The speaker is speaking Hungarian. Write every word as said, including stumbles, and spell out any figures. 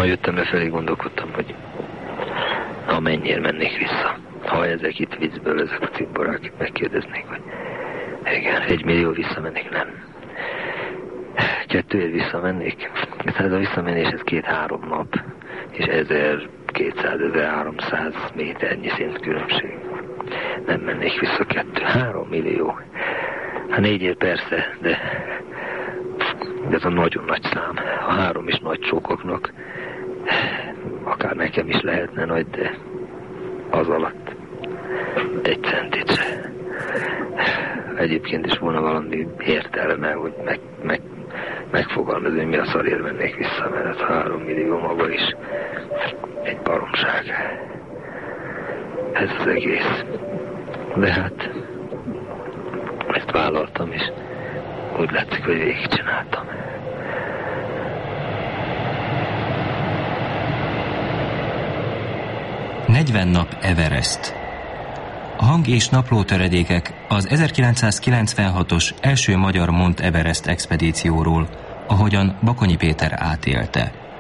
Ma jöttem lefelé, gondolkodtam, hogy amennyire mennék vissza. Ha ezek itt viccből, ezek a cimborák megkérdeznék, hogy igen, egy millió visszamennék, nem. Kettőért visszamennék. Ez a visszamenés, ez két-három nap, és ezerkétszáz-ezerháromszáz méternyi szintkülönbség. Nem mennék vissza kettő. Három millió. Hát négyért persze, de, de ez a nagyon nagy szám. A három is nagy sokoknak. Akár nekem is lehetne nagy, de az alatt egy centit se. Egyébként is volna valami értelme, hogy meg, meg, megfogalmazni, hogy mi a szarért mennék vissza, mert a három millió maga is egy baromság. Ez az egész. De hát ezt vállaltam, és úgy látszik, hogy végigcsináltam. negyven nap Everest. A hang- és naplótöredékek az ezerkilencszázkilencvenhatos első magyar Mount Everest expedícióról, ahogyan Bakonyi Péter átélte.